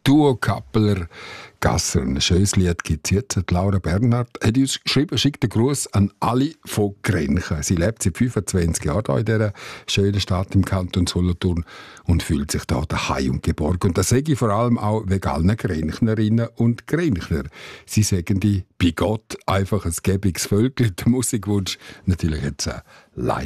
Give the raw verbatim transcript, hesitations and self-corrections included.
Duo Kappeler Gasser. Ein schönes Lied gibt es jetzt. Laura Bernhard hat uns geschrieben, schickt einen Gruß an alle von Grenchen. Sie lebt seit fünfundzwanzig Jahren hier in dieser schönen Stadt im Kanton Solothurn und fühlt sich da daheim und geborgen. Und das sage ich vor allem auch wegen allen Grenchnerinnen und Grenchner. Sie sagen die bei Gott einfach ein gäbiges Völkchen. Der Musikwunsch natürlich jetzt äh, live.